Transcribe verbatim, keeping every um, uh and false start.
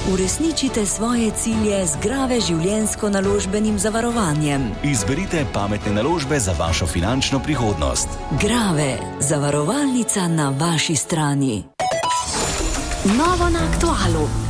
Uresničite svoje cilje z Grave življenjsko-naložbenim zavarovanjem. Izberite pametne naložbe za vašo finančno prihodnost. Grave, zavarovalnica na vaši strani. Novo na Aktualu.